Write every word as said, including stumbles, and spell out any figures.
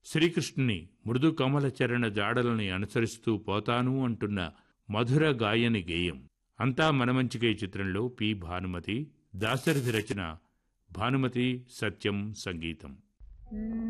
శ్రీకృష్ణుని మృదు కమల చరణ జాడలని అనుసరిస్తూ పోతాను అంటున్న మధుర గాయని గేయం. అంతా మనమంచికై చిత్రంలో పి భానుమతి, దాశరథి రచన, భానుమతి సత్యం సంగీతం.